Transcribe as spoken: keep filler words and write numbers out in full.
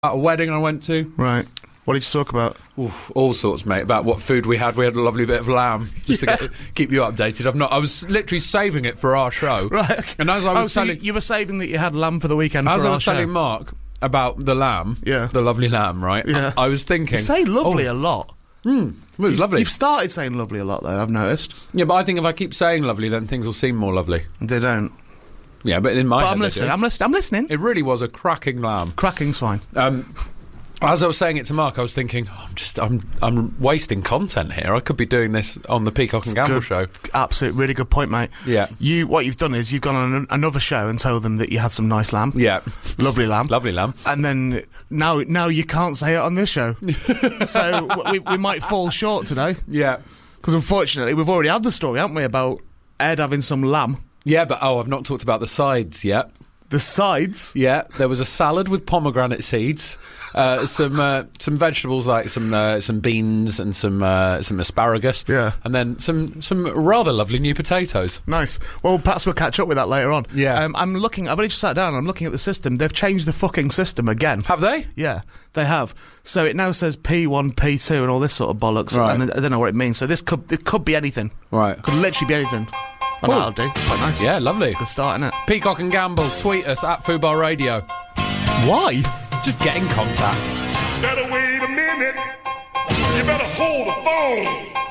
At a wedding I went to. Right. What did you talk about? Oof, all sorts, mate. About what food we had. We had a lovely bit of lamb, just yeah. to get, keep you updated. I've not. I was literally saving it for our show. Right. Okay. And as I was oh, so telling, you, you were saving that you had lamb for the weekend. As for I our was show. telling Mark about the lamb, yeah, the lovely lamb, right? Yeah. I, I was thinking. You say lovely oh, a lot. Mm, it was you've, lovely. You've started saying lovely a lot, though. I've noticed. Yeah, but I think if I keep saying lovely, then things will seem more lovely. They don't. Yeah, but in my but head, I'm listening. I'm listening. I'm listening. It really was a cracking lamb. Cracking's fine. Um, as I was saying it to Mark, I was thinking, oh, I'm just, I'm, I'm wasting content here. I could be doing this on the Peacock and Gamble good. show. Absolute, really good point, mate. Yeah. You, what you've done is you've gone on an, another show and told them that you had some nice lamb. Yeah. Lovely lamb. Lovely lamb. And then now, now you can't say it on this show. So we, we might fall short today. Yeah. Because unfortunately, we've already had the story, haven't we, about Ed having some lamb. Yeah, but oh, I've not talked about the sides yet. The sides? Yeah, there was a salad with pomegranate seeds, uh, some uh, some vegetables like some uh, some beans and some uh, some asparagus. Yeah, and then some some rather lovely new potatoes. Nice. Well, perhaps we'll catch up with that later on. Yeah. Um, I'm looking. I've only just sat down. I'm looking at the system. They've changed the fucking system again. Have they? Yeah, they have. So it now says P one, P two, and all this sort of bollocks. Right. And I don't know what it means. So this could it could be anything. Right. Could literally be anything. And that'll do. It's quite nice. Yeah, lovely. It's a good start, isn't it? Peacock and Gamble, tweet us at Fubar Radio. Why? Just get in contact. Better wait a minute. You better hold the phone.